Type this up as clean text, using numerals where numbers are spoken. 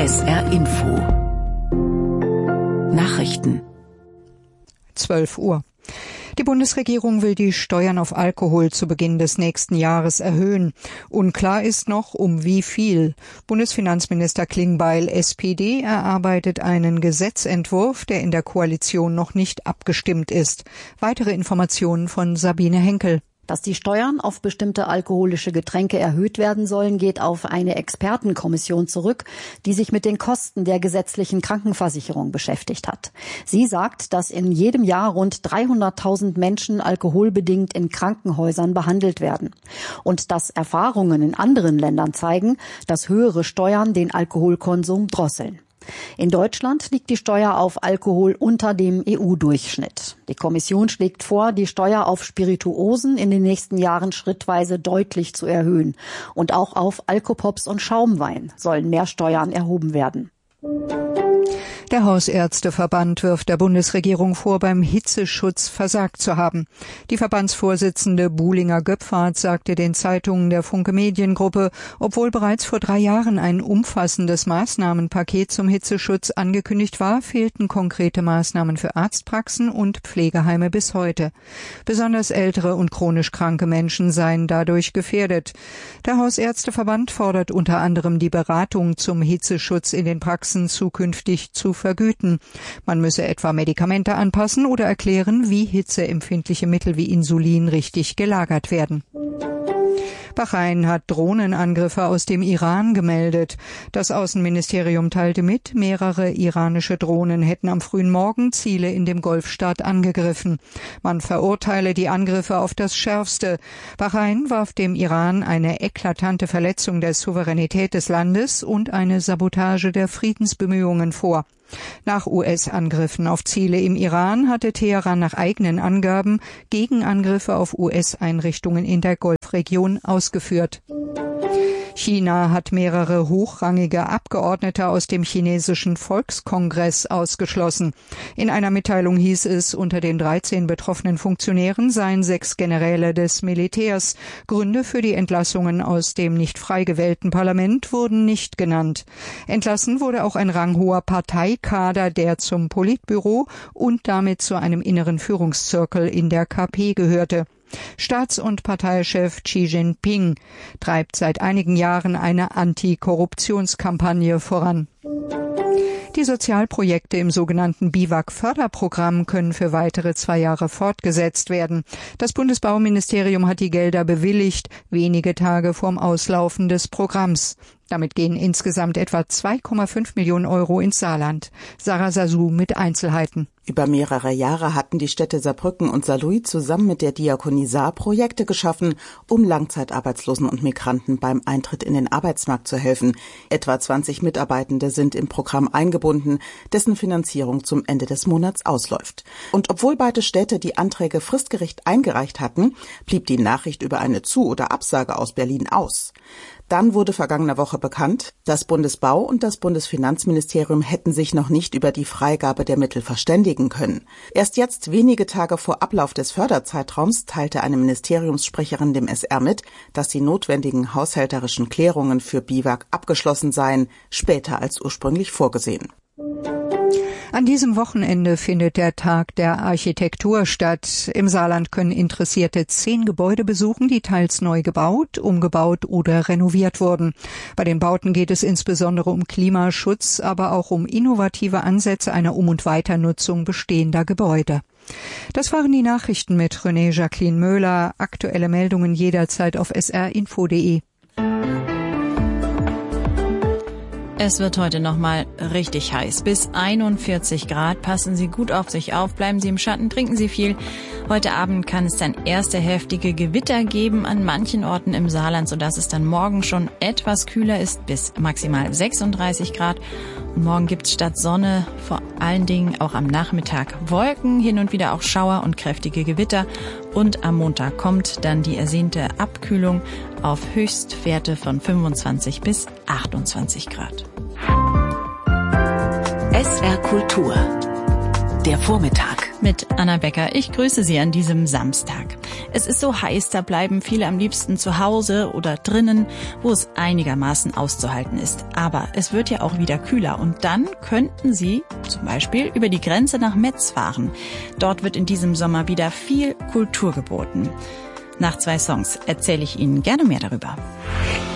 SR Info. Nachrichten. 12 Uhr. Die Bundesregierung will die Steuern auf Alkohol zu Beginn des nächsten Jahres erhöhen. Unklar ist noch, um wie viel. Bundesfinanzminister Klingbeil, SPD, erarbeitet einen Gesetzentwurf, der in der Koalition noch nicht abgestimmt ist. Weitere Informationen von Sabine Henkel. Dass die Steuern auf bestimmte alkoholische Getränke erhöht werden sollen, geht auf eine Expertenkommission zurück, die sich mit den Kosten der gesetzlichen Krankenversicherung beschäftigt hat. Sie sagt, dass in jedem Jahr rund 300.000 Menschen alkoholbedingt in Krankenhäusern behandelt werden. Und dass Erfahrungen in anderen Ländern zeigen, dass höhere Steuern den Alkoholkonsum drosseln. In Deutschland liegt die Steuer auf Alkohol unter dem EU-Durchschnitt. Die Kommission schlägt vor, die Steuer auf Spirituosen in den nächsten Jahren schrittweise deutlich zu erhöhen. Und auch auf Alkopops und Schaumwein sollen mehr Steuern erhoben werden. Der Hausärzteverband wirft der Bundesregierung vor, beim Hitzeschutz versagt zu haben. Die Verbandsvorsitzende Buhlinger-Göpfert sagte den Zeitungen der Funke Mediengruppe, obwohl bereits vor 3 Jahren ein umfassendes Maßnahmenpaket zum Hitzeschutz angekündigt war, fehlten konkrete Maßnahmen für Arztpraxen und Pflegeheime bis heute. Besonders ältere und chronisch kranke Menschen seien dadurch gefährdet. Der Hausärzteverband fordert unter anderem die Beratung zum Hitzeschutz in den Praxen zukünftig zu vergüten. Man müsse etwa Medikamente anpassen oder erklären, wie hitzeempfindliche Mittel wie Insulin richtig gelagert werden. Bahrain hat Drohnenangriffe aus dem Iran gemeldet. Das Außenministerium teilte mit, mehrere iranische Drohnen hätten am frühen Morgen Ziele in dem Golfstaat angegriffen. Man verurteile die Angriffe auf das Schärfste. Bahrain warf dem Iran eine eklatante Verletzung der Souveränität des Landes und eine Sabotage der Friedensbemühungen vor. Nach US-Angriffen auf Ziele im Iran hatte Teheran nach eigenen Angaben Gegenangriffe auf US-Einrichtungen in der Golfregion ausgeführt. China hat mehrere hochrangige Abgeordnete aus dem chinesischen Volkskongress ausgeschlossen. In einer Mitteilung hieß es, unter den 13 betroffenen Funktionären seien 6 Generäle des Militärs. Gründe für die Entlassungen aus dem nicht frei gewählten Parlament wurden nicht genannt. Entlassen wurde auch ein ranghoher Parteikader, der zum Politbüro und damit zu einem inneren Führungszirkel in der KP gehörte. Staats- und Parteichef Xi Jinping treibt seit einigen Jahren eine Antikorruptionskampagne voran. Die Sozialprojekte im sogenannten BIWAG-Förderprogramm können für weitere 2 Jahre fortgesetzt werden. Das Bundesbauministerium hat die Gelder bewilligt, wenige Tage vorm Auslaufen des Programms. Damit gehen insgesamt etwa 2,5 Millionen Euro ins Saarland. Sarah Sasu mit Einzelheiten. Über mehrere Jahre hatten die Städte Saarbrücken und Saarlouis zusammen mit der Diakonie Saar Projekte geschaffen, um Langzeitarbeitslosen und Migranten beim Eintritt in den Arbeitsmarkt zu helfen. Etwa 20 Mitarbeitende sind im Programm eingebunden, dessen Finanzierung zum Ende des Monats ausläuft. Und obwohl beide Städte die Anträge fristgerecht eingereicht hatten, blieb die Nachricht über eine Zu- oder Absage aus Berlin aus. Dann wurde vergangene Woche bekannt, das Bundesbau- und das Bundesfinanzministerium hätten sich noch nicht über die Freigabe der Mittel verständigen können. Erst jetzt, wenige Tage vor Ablauf des Förderzeitraums, teilte eine Ministeriumssprecherin dem SR mit, dass die notwendigen haushälterischen Klärungen für BIWAG abgeschlossen seien, später als ursprünglich vorgesehen. An diesem Wochenende findet der Tag der Architektur statt. Im Saarland können Interessierte 10 Gebäude besuchen, die teils neu gebaut, umgebaut oder renoviert wurden. Bei den Bauten geht es insbesondere um Klimaschutz, aber auch um innovative Ansätze einer Um- und Weiternutzung bestehender Gebäude. Das waren die Nachrichten mit René Jacqueline Möhler. Aktuelle Meldungen jederzeit auf srinfo.de. Es wird heute nochmal richtig heiß. Bis 41 Grad. Passen Sie gut auf sich auf, bleiben Sie im Schatten, trinken Sie viel. Heute Abend kann es dann erste heftige Gewitter geben an manchen Orten im Saarland, sodass es dann morgen schon etwas kühler ist, bis maximal 36 Grad. Und morgen gibt's statt Sonne vor allen Dingen auch am Nachmittag Wolken, hin und wieder auch Schauer und kräftige Gewitter. Und am Montag kommt dann die ersehnte Abkühlung auf Höchstwerte von 25 bis 28 Grad. SR Kultur. Der Vormittag. mit Anna Becker. Ich grüße Sie an diesem Samstag. Es ist so heiß, da bleiben viele am liebsten zu Hause oder drinnen, wo es einigermaßen auszuhalten ist. Aber es wird ja auch wieder kühler und dann könnten Sie zum Beispiel über die Grenze nach Metz fahren. Dort wird in diesem Sommer wieder viel Kultur geboten. Nach 2 Songs erzähle ich Ihnen gerne mehr darüber.